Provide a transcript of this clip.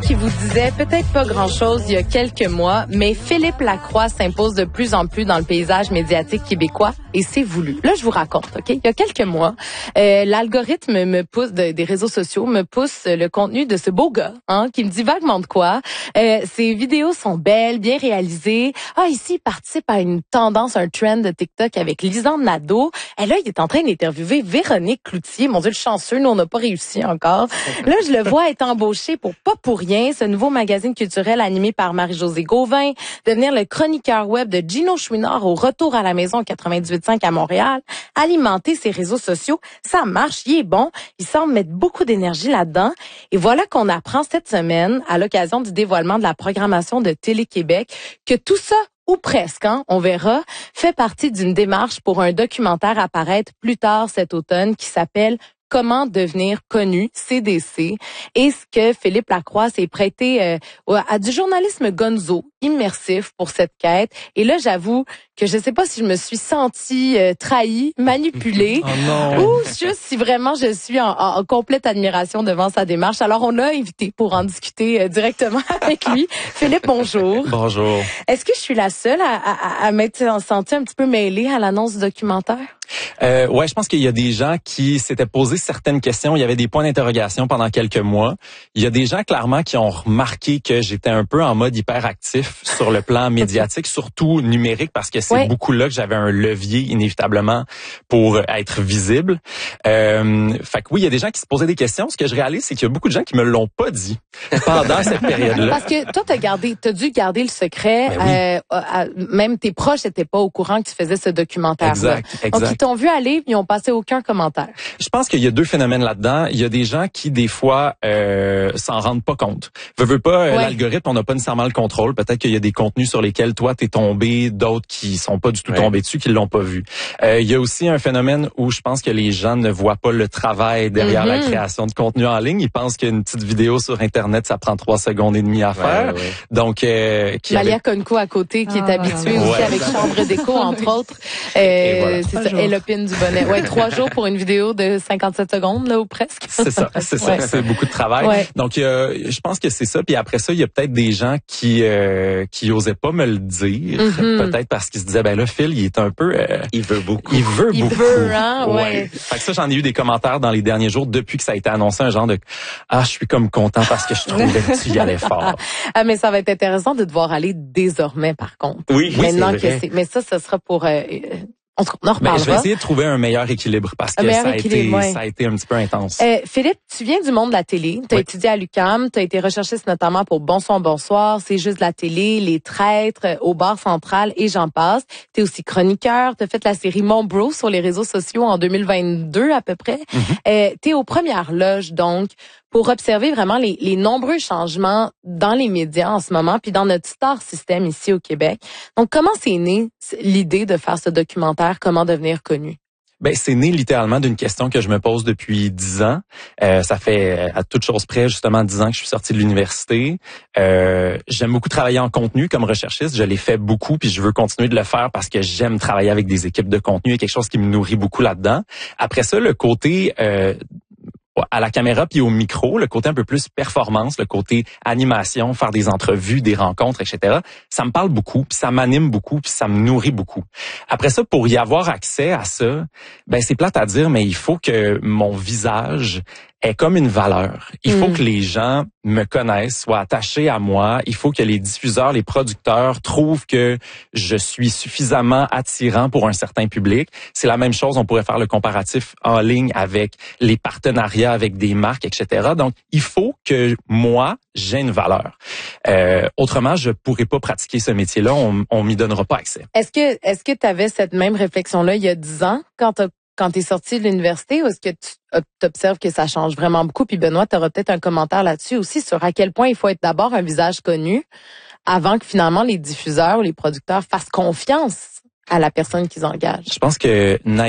qui vous disait peut-être pas grand-chose il y a quelques mois, mais Philippe Lacroix s'impose de plus en plus dans le paysage médiatique québécois et c'est voulu. Là, je vous raconte, OK? Il y a quelques mois, l'algorithme me pousse des réseaux sociaux, me pousse le contenu de ce beau gars, qui me dit vaguement de quoi. Ses vidéos sont belles, bien réalisées. Ah, ici, il participe à une tendance, un trend de TikTok avec Lisanne Nadeau. Et là, il est en train d'interviewer Véronique Cloutier. Mon Dieu, le chanceux, nous, on n'a pas réussi encore. Là, je le vois être embauché pour pas pour rien, ce nouveau magazine culturel animé par Marie-Josée Gauvin, devenir le chroniqueur web de Gino Chouinard au retour à la maison 98.5 à Montréal, alimenter ses réseaux sociaux. Ça marche, il est bon. Il semble mettre beaucoup d'énergie là-dedans. Et voilà qu'on apprend cette semaine, à l'occasion du dévoilement de la programmation de Télé-Québec, que tout ça, ou presque, on verra, fait partie d'une démarche pour un documentaire à paraître plus tard cet automne qui s'appelle Comment devenir connu, CDC, et ce que Philippe Lacroix s'est prêté à du journalisme gonzo, immersif pour cette quête. Et là, j'avoue que je sais pas si je me suis sentie trahie, manipulée, ou juste si vraiment je suis en complète admiration devant sa démarche. Alors, on l'a invité pour en discuter directement avec lui. Philippe, bonjour. Bonjour. Est-ce que je suis la seule à m'être sentie un petit peu mêlée à l'annonce du documentaire? Ouais, je pense qu'il y a des gens qui s'étaient posé certaines questions. Il y avait des points d'interrogation pendant quelques mois. Il y a des gens clairement qui ont remarqué que j'étais un peu en mode hyperactif sur le plan médiatique, surtout numérique, parce que c'est beaucoup là que j'avais un levier inévitablement pour être visible. Fait que oui, il y a des gens qui se posaient des questions. Ce que je réalise, c'est qu'il y a beaucoup de gens qui me l'ont pas dit pendant cette période-là. Parce que toi, t'as dû garder le secret. Même tes proches n'étaient pas au courant que tu faisais ce documentaire-là. Exact. Donc, ils t'ont vu aller, ils ont passé aucun commentaire. Je pense qu'il y a deux phénomènes là-dedans. Il y a des gens qui, des fois, s'en rendent pas compte. Veux pas, l'algorithme, on n'a pas nécessairement le contrôle. Peut-être qu'il y a des contenus sur lesquels toi, t'es tombé, d'autres qui sont pas du tout tombés dessus, qui l'ont pas vu. Il y a aussi un phénomène où je pense que les gens ne voient pas le travail derrière la création de contenu en ligne. Ils pensent qu'une petite vidéo sur Internet, ça prend 3 secondes et demie à faire. Donc, Malia Konko à côté, qui est habituée aussi avec Chambre d'écho, entre autres. C'est ça. Elle opine du bonnet. 3 jours pour une vidéo de 57 secondes, là, ou presque. C'est ça. C'est beaucoup de travail. Donc, je pense que c'est ça. Puis après ça, il y a peut-être des gens qui osaient pas me le dire. Peut-être parce qu'ils se disaient, ben là, Phil, il est un peu... il veut beaucoup. Il veut beaucoup. Ouais. Fait que ça, j'en ai eu des commentaires dans les derniers jours depuis que ça a été annoncé, un genre de je suis comme content parce que je trouvais que tu y allais fort. Mais ça va être intéressant de te voir aller désormais, par contre. Oui, maintenant c'est vrai. Mais ça sera pour... on en reparlera. Je vais essayer de trouver un meilleur équilibre parce que ça a été un petit peu intense. Philippe, tu viens du monde de la télé. Tu as étudié à l'UQAM. Tu as été recherchiste notamment pour Bonsoir, C'est juste la télé, Les Traîtres, Au bar central et j'en passe. Tu es aussi chroniqueur. Tu as fait la série Mon Bro sur les réseaux sociaux en 2022 à peu près. Tu es aux premières loges donc pour observer vraiment les nombreux changements dans les médias en ce moment puis dans notre star système ici au Québec. Donc, comment c'est né l'idée de faire ce documentaire « Comment devenir connu ». Ben, c'est né littéralement d'une question que je me pose depuis 10 ans. Ça fait à toute chose près justement 10 ans que je suis sorti de l'université. J'aime beaucoup travailler en contenu comme recherchiste. Je l'ai fait beaucoup puis je veux continuer de le faire parce que j'aime travailler avec des équipes de contenu. Il y a quelque chose qui me nourrit beaucoup là-dedans. Après ça, le côté... à la caméra puis au micro, le côté un peu plus performance, le côté animation, faire des entrevues, des rencontres, etc. Ça me parle beaucoup, puis ça m'anime beaucoup, puis ça me nourrit beaucoup. Après ça, pour y avoir accès à ça, ben c'est plate à dire, mais il faut que mon visage est comme une valeur. Il faut que les gens me connaissent, soient attachés à moi. Il faut que les diffuseurs, les producteurs trouvent que je suis suffisamment attirant pour un certain public. C'est la même chose, on pourrait faire le comparatif en ligne avec les partenariats avec des marques, etc. Donc, il faut que moi, j'ai une valeur. Autrement, je pourrais pas pratiquer ce métier-là. On m'y donnera pas accès. Est-ce que tu avais cette même réflexion-là il y a 10 ans quand tu es sorti de l'université, ou est-ce que tu observes que ça change vraiment beaucoup? Puis Benoît, tu auras peut-être un commentaire là-dessus aussi sur à quel point il faut être d'abord un visage connu avant que finalement les diffuseurs ou les producteurs fassent confiance à la personne qu'ils engagent. Je pense que